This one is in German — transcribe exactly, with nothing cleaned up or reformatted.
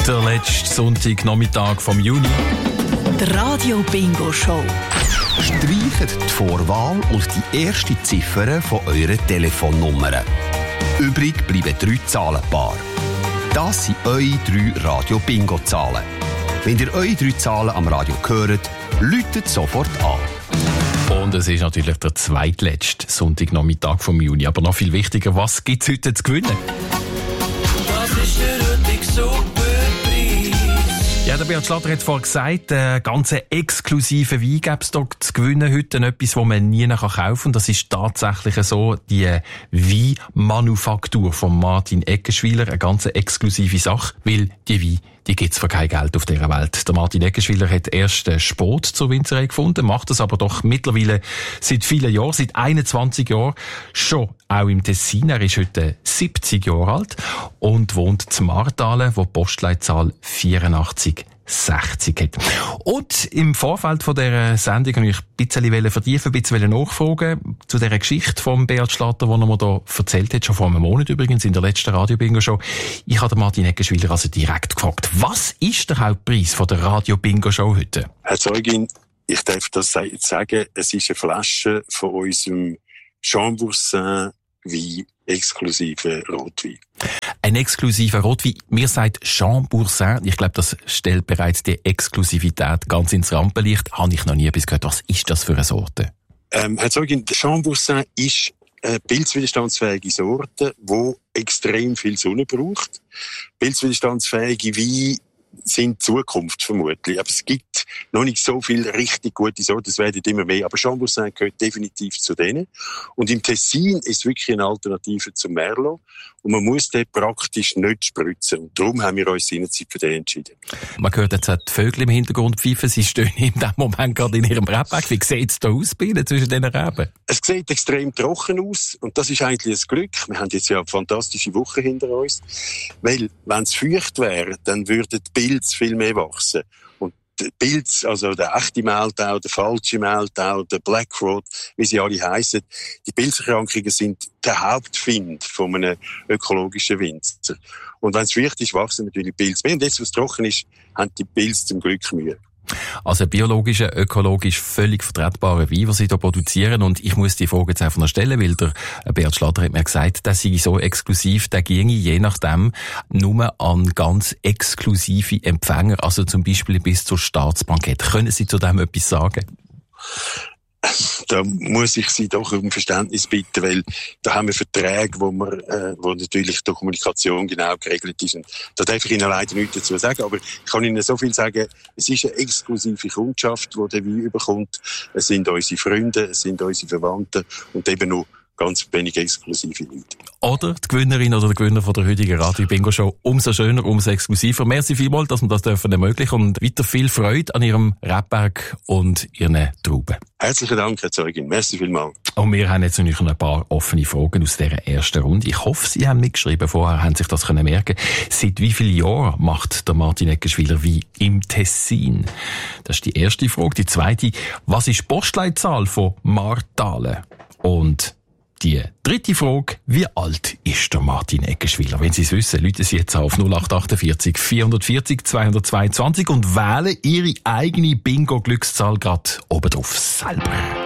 Der letzte Sonntagnachmittag vom Juni. Die Radio-Bingo-Show. Streicht die Vorwahl und die erste Ziffer von euren Telefonnummern. Übrig bleiben drei Zahlenpaare. Das sind eure drei Radio-Bingo-Zahlen. Wenn ihr eure drei Zahlen am Radio hört, läutet sofort an. Und es ist natürlich der zweitletzte Sonntagnachmittag vom Juni. Aber noch viel wichtiger, was gibt es heute zu gewinnen? Was ist der heutige Superpreis? Ja, der Beat Schlatter hat vorhin gesagt, einen ganz exklusiven Wein gäbe es hier zu gewinnen heute. Etwas, das man nie kaufen kann. Und das ist tatsächlich so, die Weinmanufaktur von Martin Eggenschwiler. Eine ganz exklusive Sache, weil die Weine, die gibt's für kein Geld auf dieser Welt. Der Martin Eggenschwiler hat erst einen Spot zur Winzerei gefunden, macht das aber doch mittlerweile seit vielen Jahren, seit einundzwanzig Jahren, schon auch im Tessin. Er ist heute siebzig Jahre alt und wohnt zu Martalen, wo die Postleitzahl vierundachtzig sechzig hat. Und im Vorfeld von dieser Sendung wollte ich ein bisschen vertiefen, ein bisschen nachfragen zu dieser Geschichte vom Beat Schlatter, die er mir hier erzählt hat, schon vor einem Monat übrigens, in der letzten Radio-Bingo-Show. Ich habe Martin Eggenschwiler also direkt gefragt, was ist der Hauptpreis von der Radio-Bingo-Show heute? Herr Zeugin, ich darf das sagen, es ist eine Flasche von unserem Chamboursin Wein, exklusive Rotwein. Ein exklusiver Rotwein. Mir sagt Chamboursin, ich glaube, das stellt bereits die Exklusivität ganz ins Rampenlicht. Habe ich noch nie etwas gehört. Was ist das für eine Sorte? Ähm, Herr Zeugin, der Chamboursin ist eine pilzwiderstandsfähige Sorte, die extrem viel Sonne braucht. Pilzwiderstandsfähige Weine sind Zukunft vermutlich. Aber es gibt noch nicht so viele richtig gute Sorten, es werden immer mehr. Aber Chamboursin gehört definitiv zu denen. Und im Tessin ist es wirklich eine Alternative zum Merlot. Und man muss den praktisch nicht spritzen. Und darum haben wir uns seinerzeit für den entschieden. Man hört jetzt auch die Vögel im Hintergrund pfeifen. Sie stehen in dem Moment gerade in ihrem Rebberg. Wie sieht es da aus bei Ihnen zwischen diesen Reben? Es sieht extrem trocken aus. Und das ist eigentlich ein Glück. Wir haben jetzt ja eine fantastische Woche hinter uns. Weil, wenn es feucht wäre, dann würden die Pilze viel mehr wachsen. Und der Pilz, also der echte Mehltau, der falsche Mehltau, der Blackrot, wie sie alle heissen, die Pilzerkrankungen sind der Hauptfind von einem ökologischen Winzer. Und wenn es feucht ist, wachsen natürlich Pilze mehr. Und jetzt, was trocken ist, haben die Pilze zum Glück Mühe. Also biologischer, ökologisch völlig vertretbarer Wein, was Sie hier produzieren. Und ich muss die Frage jetzt einfach noch stellen, weil der Beat Schlatter hat mir gesagt, dass sei so exklusiv, der ginge je nachdem nur an ganz exklusive Empfänger, also zum Beispiel bis zur Staatsbankett. Können Sie zu dem etwas sagen? Da muss ich Sie doch um Verständnis bitten, weil da haben wir Verträge, wo wir, äh, wo natürlich die Kommunikation genau geregelt ist. Und da darf ich Ihnen leider nichts dazu sagen, aber ich kann Ihnen so viel sagen, es ist eine exklusive Kundschaft, die den Wein überkommt. Es sind unsere Freunde, es sind unsere Verwandten und eben noch ganz wenig exklusive Leute. Oder die Gewinnerin oder der Gewinner von der heutigen Radio-Bingo-Show. Umso schöner, umso exklusiver. Merci vielmals, dass wir das dürfen ermöglichen und weiter viel Freude an Ihrem Rebberg und Ihren Trauben. Herzlichen Dank, Herr Zeugin. Merci vielmals. Und wir haben jetzt natürlich noch ein paar offene Fragen aus dieser ersten Runde. Ich hoffe, Sie haben mitgeschrieben. Vorher haben sich das können merken. Seit wie vielen Jahren macht der Martin Eggenschwiler Wein im Tessin? Das ist die erste Frage. Die zweite, was ist die Postleitzahl von Martalen? Und die dritte Frage, wie alt ist der Martin Eggenschwiler? Wenn Sie es wissen, rufen Sie jetzt auf null acht achtundvierzig vierhundertvierzig zweihundertzweiundzwanzig und wählen Ihre eigene Bingo-Glückszahl gerade oben drauf selber.